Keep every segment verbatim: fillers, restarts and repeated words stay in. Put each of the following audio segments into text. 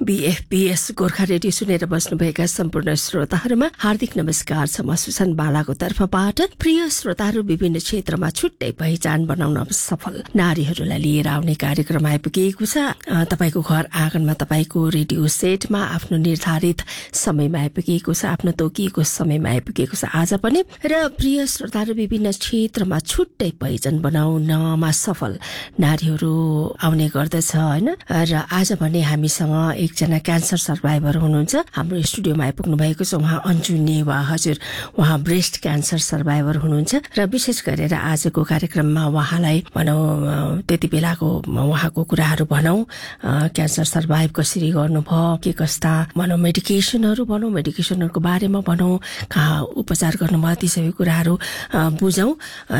बीएफपीएस Gorkha radio सुनेर बस्नुभएका सम्पूर्ण श्रोताहरूमा हार्दिक नमस्कार छ। म सुसन बालाको तर्फबाट। प्रिय श्रोताहरू, विभिन्न क्षेत्रमा छुट्टै पहिचान बनाउन सफल नारीहरूलाई लिएर आउने कार्यक्रम आइपुगेको छ। तपाईको घर आँगनमा, तपाईको रेडियो सेटमा आफ्नो निर्धारित समयमा आइपुगेको छ, आफ्नो तोकिएको समयमा आइपुगेको छ आज पनि। र प्रिय श्रोताहरू, विभिन्न क्षेत्रमा छुट्टै पहिचान बनाउनमा सफल नारीहरू आउने गर्दछ हैन। र आज भने हामीसँग एकजना क्यान्सर सर्भाइभर हुनुहुन्छ, हाम्रो स्टुडियोमा आइपुग्नु भएको छ। उहाँ अन्जु नेवा हजुर, उहाँ ब्रेस्ट क्यान्सर सर्भाइभर हुनुहुन्छ। र विशेष गरेर आजको कार्यक्रममा उहाँलाई भनौँ त्यति बेलाको उहाँको कुराहरू भनौँ, क्यान्सर सर्भाइभ कसरी गर्नुभयो, के कस्ता भनौँ मेडिकेसनहरू भनौँ मेडिकेसनहरूको बारेमा भनौँ, कहाँ उपचार गर्नुभयो, ती सबै कुराहरू बुझौँ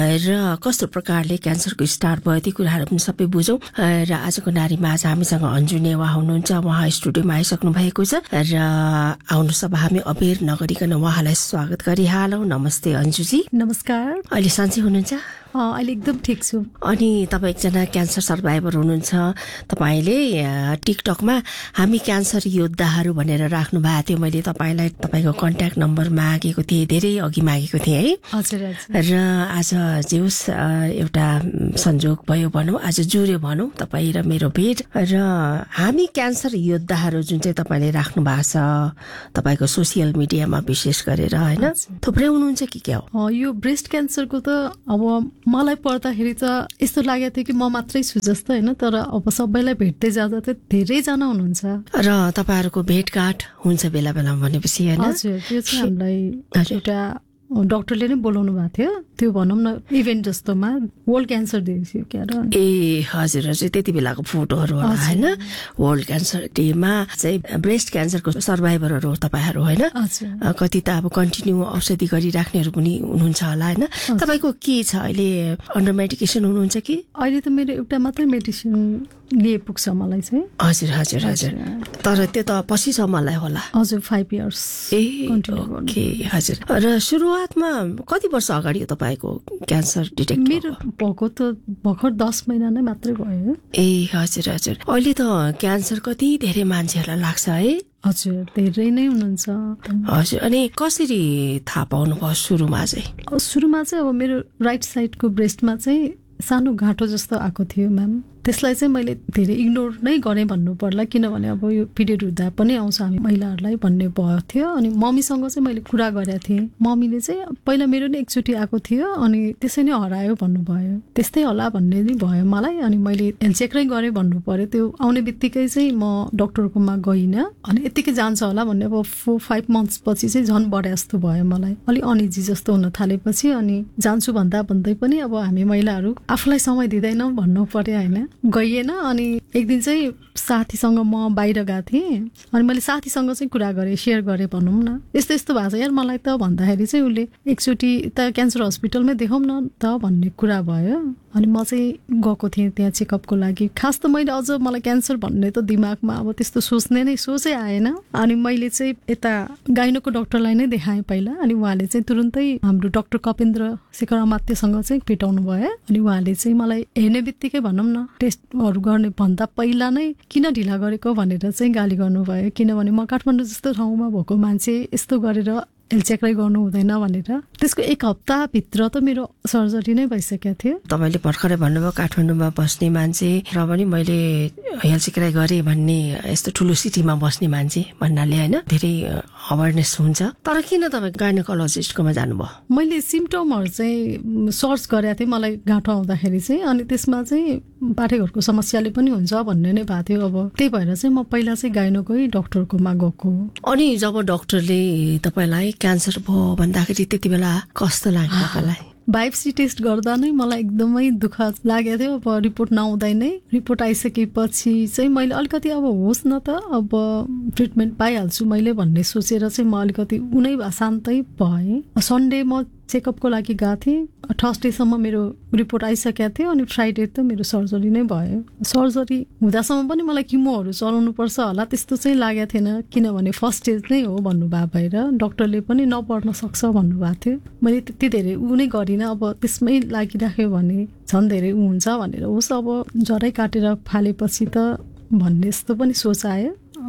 र कस्तो प्रकारले क्यान्सरको स्टार्ट भयो ती कुराहरू पनि सबै बुझौँ। र आजको नारीमा आज हामीसँग अन्जु नेवा हुनुहुन्छ। उहाँ स्टुडियोमा आइसक्नु भएको छ र आउनुहोस् अब हामी अबेर नगरिकन उहाँलाई स्वागत गरिहालौँ। नमस्ते अन्जुजी। नमस्कार। अहिले सन्चै हुनुहुन्छ? अहिले एकदम ठिक छु। अनि तपाईँ एकजना क्यान्सर सर्भाइभर हुनुहुन्छ। तपाईँले टिकटकमा हामी क्यान्सर योद्धाहरू भनेर राख्नु भएको थियो। मैले तपाईँलाई तपाईँको कन्ट्याक्ट नम्बर मागेको थिएँ, धेरै अघि मागेको थिएँ है। हजुर हजुर। र आज जे होस् एउटा संयोग भयो भनौँ, आज जुर्यो भनौँ तपाईँ र मेरो भेट। र हामी क्यान्सर योद्धाहरू जुन चाहिँ तपाईँले राख्नु भएको छ तपाईँको सोसियल मिडियामा विशेष गरेर होइन, थुप्रै हुनुहुन्छ कि क्या हो? यो ब्रेस्ट क्यान्सरको त अब मलाई पढ्दाखेरि त यस्तो लागेको थियो कि म मात्रै छु जस्तो होइन, तर अब सबैलाई भेट्दै जाँदा त धेरैजना हुनुहुन्छ। र तपाईँहरूको भेटघाट हुन्छ बेला बेलामा भनेपछि होइन? हजुर, त्यो चाहिँ हामीलाई एउटा डाक्टरले नै बोलाउनु भएको थियो, त्यो भनौँ न इभेन्ट जस्तोमा वर्ल्ड क्यान्सर डे थियो क्या। ए हजुर हजुर, त्यति बेलाको फोटोहरू होला होइन। वर्ल्ड क्यान्सर डेमा चाहिँ ब्रेस्ट क्यान्सरको सर्भाइभरहरू हो तपाईँहरू होइन? कति त अब कन्टिन्यू औषधि गरिराख्नेहरू पनि हुनुहुन्छ होला होइन? तपाईँको के छ अहिले, अन्डर मेडिकेसन हुनुहुन्छ कि? अहिले त मेरो एउटा मात्रै मेडिसिन लिए पुग्छ मलाई चाहिँ। हजुर हजुर हजुर, तर त्यो त पछिसम्मलाई होला। हजुर, फाइभ इयर्स। ए ओके हजुर। र सुरुवातमा कति वर्ष अगाडि हो तपाईँको क्यान्सर डिटेक्ट? मेरो भएको त भर्खर दस महिना नै मात्रै भयो। ए हजुर हजुर। अहिले त क्यान्सर कति धेरै मान्छेहरूलाई लाग्छ है? हजुर, धेरै नै हुनुहुन्छ। हजुर, अनि कसरी थाहा पाउनु भयो सुरुमा चाहिँ? सुरुमा चाहिँ अब मेरो राइट साइडको ब्रेस्टमा चाहिँ सानो घाँटो जस्तो आएको थियो म्याम। त्यसलाई चाहिँ मैले धेरै इग्नोर नै गरेँ भन्नु पर्ला, किनभने अब यो पिरियड हुँदा पनि आउँछ हामी महिलाहरूलाई भन्ने भयो थियो। अनि मम्मीसँग चाहिँ मैले कुरा गरेको थिएँ। मम्मीले चाहिँ पहिला मेरो नै एकचोटि आएको थियो अनि त्यसै नै हरायो भन्नुभयो। त्यस्तै होला भन्ने नै भयो मलाई। अनि मैले हेल्थ चेकै गरेँ भन्नु पर्यो। त्यो आउने बित्तिकै चाहिँ म डक्टरकोमा गइनँ। अनि यत्तिकै जान्छ होला भन्ने अब फोर फाइभ मन्थ्स पछि चाहिँ झन् बढे जस्तो भयो मलाई, अलिक अनिजी जस्तो हुन थालेपछि। अनि जान्छु भन्दा भन्दै पनि अब हामी महिलाहरू आफूलाई समय दिँदैनौँ भन्नु पर्यो होइन, गइएन। अनि एक दिन चाहिँ साथीसँग म बाहिर गएको थिएँ अनि मैले साथीसँग चाहिँ कुरा गरेँ, सेयर गरेँ भनौँ न, यस्तो यस्तो भएको छ यार मलाई त भन्दाखेरि चाहिँ उसले एकचोटि त क्यान्सर हस्पिटलमै देखाउँ न त भन्ने कुरा भयो। अनि म चाहिँ गएको थिएँ त्यहाँ चेकअपको लागि। खास त मैले अझ मलाई क्यान्सर भन्ने त दिमागमा अब त्यस्तो सोच्ने नै सोचै आएन। अनि मैले चाहिँ यता गाइनोको डक्टरलाई नै देखाएँ पहिला। अनि उहाँले चाहिँ तुरुन्तै हाम्रो डाक्टर कपेन्द्र शेखर अमात्यसँग चाहिँ भेटाउनु भयो। अनि उहाँले चाहिँ मलाई हेर्ने बित्तिकै भनौँ न टेस्टहरू गर्ने भन्दा पहिला नै किन ढिला गरेको भनेर चाहिँ गाली गर्नुभयो, किनभने म काठमाडौँ जस्तो ठाउँमा भएको मान्छे यस्तो गरेर हेल्थ चेकै गर्नु हुँदैन भनेर। त्यसको एक हप्ताभित्र त मेरो सर्जरी नै भइसकेको थियो। तपाईँले भर्खरै भन्नुभयो काठमाडौँमा बस्ने मान्छे र पनि मैले हेल्थ चेकै गरेँ भन्ने, यस्तो ठुलो सिटीमा बस्ने मान्छे भन्नाले होइन धेरै अवेरनेस हुन्छ। तर किन तपाईँ गाइनोकोलोजिस्टकोमा जानुभयो? मैले सिम्टमहरू चाहिँ सर्च गरेको थिएँ मलाई गाँठो आउँदाखेरि चाहिँ। अनि त्यसमा चाहिँ पाठेघरको समस्याले पनि हुन्छ भन्ने नै भएको थियो। अब त्यही भएर चाहिँ म पहिला चाहिँ गाइनोकै डक्टरकोमा गएको। अनि जब डक्टरले तपाईँलाई क्यान्सर भयो भन्दाखेरि त्यति बेला कस्तो लाग्यो तपाईँलाई? बायोप्सी टेस्ट गर्दा नै मलाई एकदमै दुःख लागेको थियो। अब रिपोर्ट नआउँदै नै रिपोर्ट आइसकेपछि चाहिँ मैले अलिकति अब होस् न त अब ट्रिटमेन्ट पाइहाल्छु मैले भन्ने सोचेर चाहिँ म अलिकति उनै शान्तै भएँ। सन्डे म चेकअपको लागि गएको थिएँ। थर्सडेसम्म मेरो रिपोर्ट आइसकेको थियो अनि फ्राइडे त मेरो सर्जरी नै भयो। सर्जरी हुँदासम्म पनि मलाई किमोहरू चलाउनु पर्छ होला त्यस्तो चाहिँ लागेको थिएन, किनभने फर्स्ट स्टेज नै हो भन्नुभएको भएर डक्टरले पनि नपर्न सक्छ भन्नुभएको थियो। मैले त्यति धेरै ऊ नै गरिनँ, अब त्यसमै लागिराख्यो भने झन् धेरै ऊ हुन्छ भनेर होस् अब जरै काटेर फालेपछि त भन्ने यस्तो पनि सोच आयो।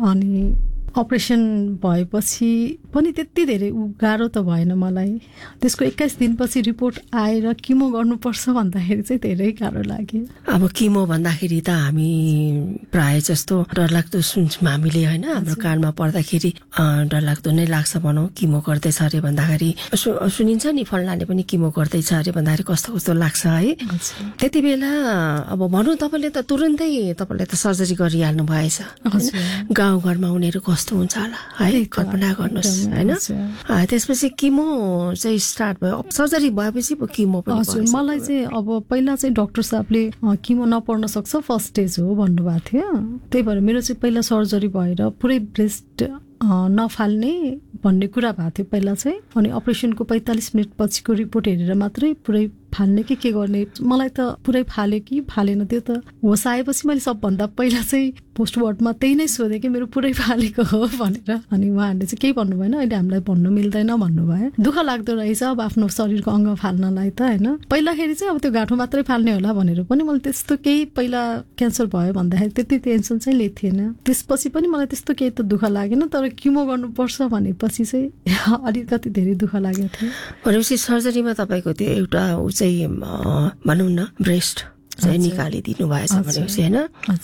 अनि अपरेसन भएपछि पनि त्यति धेरै उ गाह्रो त भएन मलाई। त्यसको एक्काइस दिनपछि रिपोर्ट आएर किमो गर्नुपर्छ भन्दाखेरि चाहिँ धेरै गाह्रो लाग्यो। अब किमो भन्दाखेरि त हामी प्राय जस्तो डरलाग्दो सुन्छौँ हामीले होइन, हाम्रो कानमा पर्दाखेरि डरलाग्दो नै लाग्छ भनौँ। किमो गर्दैछ अरे भन्दाखेरि सुनिन्छ नि फल्नाले पनि किमो गर्दैछ अरे भन्दाखेरि कस्तो कस्तो लाग्छ है। त्यति बेला अब भनौँ तपाईँले त तुरुन्तै तपाईँले त सर्जरी गरिहाल्नु भएछ, गाउँघरमा उनीहरू कस्तो हुन्छ होला है, कल्पना गर्नुहोस् होइन। त्यसपछि किमो चाहिँ स्टार्ट भयो, सर्जरी भएपछि पो किमो पनि। हजुर, मलाई चाहिँ अब पहिला चाहिँ डाक्टर साहबले किमो नपर्न सक्छ, फर्स्ट स्टेज हो भन्नुभएको थियो। त्यही भएर मेरो चाहिँ पहिला सर्जरी भएर पुरै ब्रेस्ट नफाल्ने भन्ने कुरा भएको थियो पहिला चाहिँ। अनि अपरेसनको पैँतालिस मिनट पछिको रिपोर्ट हेरेर मात्रै पुरै फाल्ने कि के गर्ने, मलाई त पुरै फाल्यो कि फालेन त्यो त होस आएपछि मैले सबभन्दा पहिला चाहिँ पोस्टमार्टममा त्यही नै सोधेँ कि मेरो पुरै फालेको हो भनेर। अनि उहाँहरूले चाहिँ केही भन्नु भएन, अहिले हामीलाई भन्नु मिल्दैन भन्नुभयो। दुःख लाग्दो रहेछ अब आफ्नो शरीरको अङ्ग फाल्नलाई त होइन। पहिलाखेरि चाहिँ अब त्यो गाँठो मात्रै फाल्ने होला भनेर पनि मैले त्यस्तो केही, पहिला क्यान्सर भयो भन्दाखेरि त्यति टेन्सन चाहिँ लिएको थिएन। त्यसपछि पनि मलाई त्यस्तो केही त दुःख लागेन, तर किमो गर्नुपर्छ भनेपछि चाहिँ अलिकति धेरै दुःख लागेको थियो। भनेपछि सर्जरीमा तपाईँको त्यो एउटा ऊ चाहिँ भनौँ न ब्रेस्ट चाहिँ निकालिदिनु भएछ भनेपछि होइन,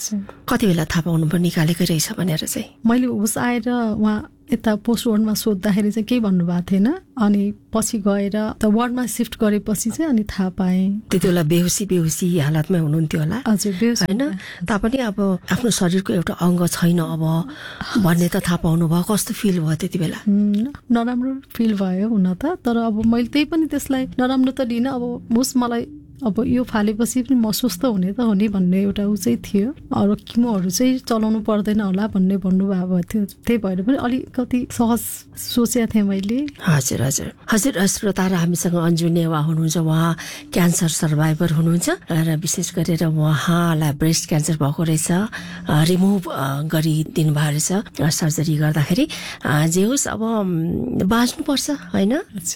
कति बेला थाहा पाउनु पर्यो निकालेकै रहेछ भनेर चाहिँ? मैले होस आएर उहाँ यता पोस्ट वार्डमा सोद्धाखेरि चाहिँ केही भन्नुभएको थिएन। अनि पछि गएर त वार्डमा सिफ्ट गरेपछि चाहिँ अनि थाहा पाएँ। त्यति बेला बेहोसी बेहोसी हालतमै हुनुहुन्थ्यो होला? हजुर, बेहोसी होइन। तापनि अब आफ्नो शरीरको एउटा अङ्ग छैन अब भन्ने त थाहा पाउनु भयो, कस्तो फिल भयो त्यति बेला? नराम्रो फिल भयो हुन त, तर अब मैले त्यही पनि त्यसलाई नराम्रो त लिनँ। अब होस् मलाई अब यो फालेपछि पनि म स्वस्थ हुने त हो नि भन्ने एउटा ऊ चाहिँ थियो। अरू किमोहरू चाहिँ चलाउनु पर्दैन होला भन्ने भन्नुभएको थियो। त्यही भएर पनि अलिकति सहज सोचेको थिएँ मैले। हजुर हजुर हजुर श्रोताहरू, हामीसँग अन्जु नेवा हुनुहुन्छ, उहाँ क्यान्सर सर्भाइभर हुनुहुन्छ र विशेष गरेर उहाँलाई ब्रेस्ट क्यान्सर भएको रहेछ, रिमुभ गरिदिनु भएको रहेछ सर्जरी गर्दाखेरि। जे होस् अब बाँच्नुपर्छ होइन,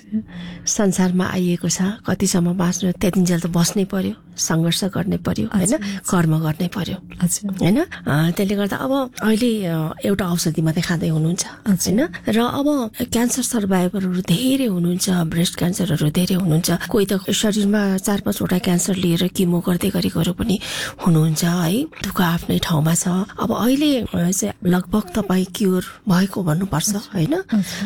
संसारमा आइएको छ, कतिसम्म बाँच्नु, त्यतिन्जेल त बस्नै पर्यो, सङ्घर्ष गर्नै पर्यो होइन, कर्म गर्नै पर्यो होइन। त्यसले गर्दा अब अहिले एउटा औषधि मात्रै खाँदै हुनुहुन्छ होइन। र अब क्यान्सर सर्भाइभरहरू धेरै हुनुहुन्छ, ब्रेस्ट क्यान्सरहरू धेरै हुनुहुन्छ, कोही त शरीरमा चार पाँचवटा क्यान्सर लिएर किमो गर्दै गरेकोहरू पनि हुनुहुन्छ है। दुःख आफ्नै ठाउँमा छ। अब अहिले चाहिँ लगभग तपाईँ क्योर भएको भन्नुपर्छ होइन।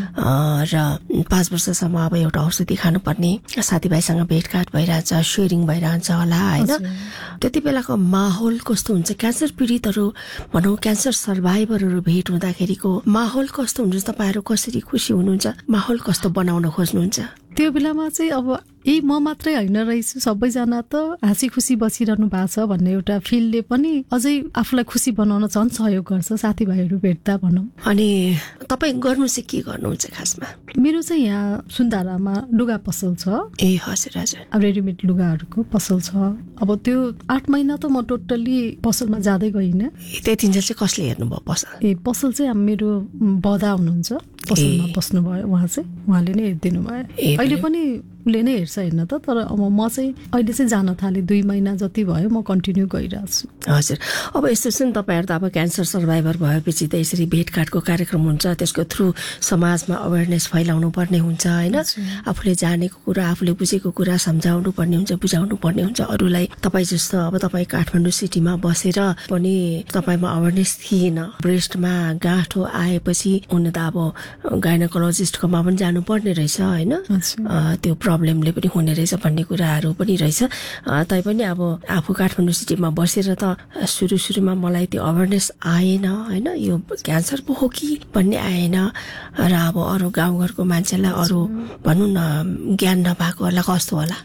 र पाँच वर्षसम्म अब एउटा औषधि खानुपर्ने, साथीभाइसँग भेटघाट भइरहेछ, सेयरिङ भइरहन्छ होला होइन। त्यति बेलाको माहौल कस्तो हुन्छ? क्यान्सर पीडितहरू भनौँ, क्यान्सर सर्भाइभरहरू भेट हुँदाखेरिको माहौल कस्तो हुन्छ? तपाईँहरू कसरी खुसी हुनुहुन्छ? माहौल कस्तो बनाउन खोज्नुहुन्छ? त्यो बेलामा चाहिँ अब ए म मात्रै होइन रहेछु, सबैजना त हाँसी खुसी बसिरहनु भएको छ भन्ने एउटा फिलले पनि अझै आफूलाई खुसी बनाउन झन् सहयोग गर्छ, साथीभाइहरू भेट्दा भनौँ। अनि तपाईँ गर्नु चाहिँ के गर्नुहुन्छ खासमा? मेरो चाहिँ यहाँ सुन्दारामा लुगा पसल छ। ए हजुर हजुर। अब रेडिमेड लुगाहरूको पसल छ। अब त्यो आठ महिना त म टोटल्ली पसलमा जाँदै गइनँ। त्यतिन्जेल चाहिँ कसले हेर्नुभयो पसल? ए पसल चाहिँ मेरो बदा हुनुहुन्छ, पसलमा बस्नुभयो उहाँ चाहिँ, उहाँले नै हेरिदिनु भयो। अहिले पनि उसले नै हेर्छ हेर्न त, तर अब म चाहिँ अहिले चाहिँ जान थालेँ, दुई महिना जति भयो म कन्टिन्यू गरिरहेको छु। हजुर। अब यस्तो छ नि, तपाईँहरू त अब क्यान्सर सर्भाइभर भएपछि त यसरी भेटघाटको कार्यक्रम हुन्छ, त्यसको थ्रु समाजमा अवेरनेस फैलाउनु पर्ने हुन्छ होइन। आफूले जानेको कुरा, आफूले बुझेको कुरा सम्झाउनु पर्ने हुन्छ, बुझाउनु पर्ने हुन्छ अरूलाई। तपाईँ जस्तो अब तपाईँ काठमाडौँ सिटीमा बसेर पनि तपाईँमा अवेरनेस थिएन, ब्रेस्टमा गाँठो आएपछि उनी त अब गाइनोकोलोजिस्टकोमा पनि जानुपर्ने रहेछ होइन, त्यो प्रब्लमले पनि हुने रहेछ भन्ने कुराहरू पनि रहेछ। तैपनि अब आफू काठमाडौँ सिटीमा बसेर त सुरु सुरुमा मलाई त्यो अवेरनेस आएन होइन, यो क्यान्सर पो हो कि भन्ने आएन। र अब अरू गाउँघरको मान्छेलाई अरू भनौँ न ज्ञान नभएकोहरूलाई कस्तो होला?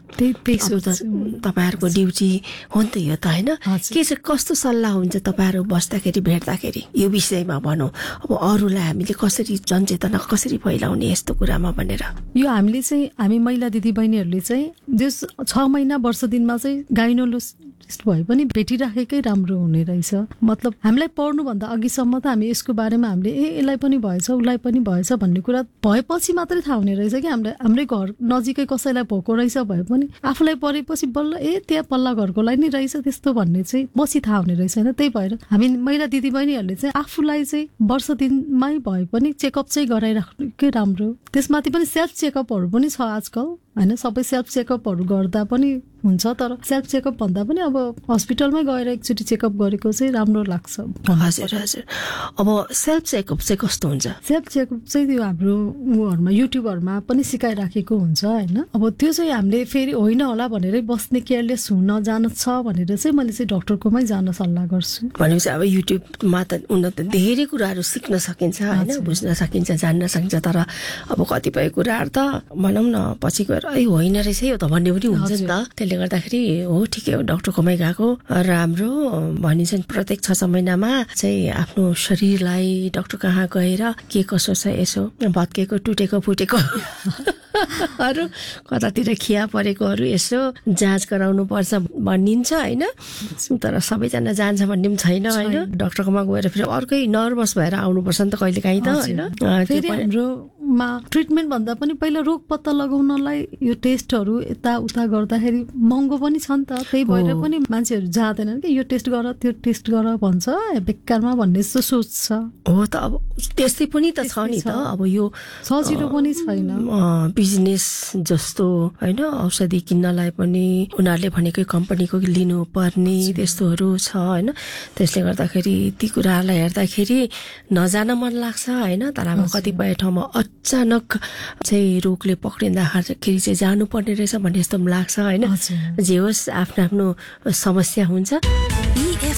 तपाईँहरूको ड्युटी हो नि त यो त होइन। के चाहिँ कस्तो सल्लाह हुन्छ तपाईँहरू बस्दाखेरि भेट्दाखेरि यो विषयमा भनौँ, अब अरूलाई हामीले कसरी जनचेतना कसरी फैलाउने यस्तो कुरामा भनेर? यो हामीले चाहिँ हामी महिला दिदी बहिनीहरूले चाहिँ जस छ महिना वर्ष दिनमा चाहिँ गाइनोलोज साइकियाट्रिस्ट भए पनि भेटिराखेकै राम्रो हुने रहेछ। मतलब हामीलाई पढ्नुभन्दा अघिसम्म त हामी यसको बारेमा हामीले ए यसलाई पनि भएछ उसलाई पनि भएछ भन्ने कुरा भएपछि मात्रै थाहा हुने रहेछ कि हामीले हाम्रै घर नजिकै कसैलाई भएको रहेछ भए पनि आफूलाई परेपछि बल्ल ए त्यहाँ पल्ला घरकोलाई नि रहेछ त्यस्तो भन्ने चाहिँ पछि थाहा हुने रहेछ होइन। त्यही भएर हामी महिला दिदीबहिनीहरूले चाहिँ आफूलाई चाहिँ वर्ष दिनमै भए पनि चेकअप चाहिँ गराइराख्नुकै राम्रो। त्यसमाथि पनि सेल्फ चेकअपहरू पनि छ आजकल होइन। सबै सेल्फ चेकअपहरू गर्दा पनि हुन्छ तर सेल्फ चेकअप भन्दा पनि अब हस्पिटलमै गएर एकचोटि चेकअप गरेको चाहिँ राम्रो लाग्छ। हजुर हजुर। अब सेल्फ चेकअप चाहिँ कस्तो हुन्छ? सेल्फ चेकअप चाहिँ त्यो हाम्रो उहरूमा युट्युबहरूमा पनि सिकाइराखेको हुन्छ होइन। अब त्यो चाहिँ हामीले फेरि होइन होला भनेरै बस्ने केयरलेस हुन जान छ भनेर चाहिँ मैले चाहिँ डक्टरकोमै जान सल्लाह गर्छु। भनेपछि अब युट्युबमा त उन त धेरै कुराहरू सिक्न सकिन्छ होइन, बुझ्न सकिन्छ, जान्न सकिन्छ। तर अब कतिपय कुराहरू त भनौँ न पछि गएर ए होइन रहेछ यो त भन्ने पनि हुन्छ नि त। त्यसले गर्दाखेरि हो ठिकै हो डक्टरकोमै गएको राम्रो भनिन्छन्। प्रत्येक छ छ महिनामा चाहिँ आफ्नो शरीरलाई डक्टर कहाँ गएर के कसो छ यसो भत्केको टुटेको फुटेको अरू कतातिर खिया परेकोहरू यसो जाँच गराउनु पर्छ भनिन्छ होइन। तर सबैजना जान्छ भन्ने पनि छैन होइन। डक्टरकोमा गएर फेरि अर्कै नर्भस भएर आउनुपर्छ नि त कहिले काहीँ त होइन। फेरि हाम्रोमा ट्रिटमेन्ट भन्दा पनि पहिला रोग पत्ता लगाउनलाई यो टेस्टहरू यताउता गर्दाखेरि महँगो पनि छ नि त। त्यही भएर पनि मान्छेहरू जाँदैनन् कि यो टेस्ट गर त्यो टेस्ट गर भन्छ बेकारमा भन्ने जस्तो सोच छ। हो त अब त्यस्तै पनि त छ नि त। अब यो सजिलो पनि छैन बिजनेस जस्तो होइन। औषधि किन्नलाई पनि उनीहरूले भनेकै कम्पनीको लिनु पर्ने त्यस्तोहरू छ होइन। त्यसले गर्दाखेरि ती कुराहरूलाई हेर्दाखेरि नजान मन लाग्छ होइन। तर अब कतिपय ठाउँमा अचानक चाहिँ रोगले पक्रिँदाखेरि चाहिँ जानुपर्ने रहेछ भन्ने जस्तो पनि लाग्छ होइन। जे होस् आफ्नो आफ्नो समस्या हुन्छ।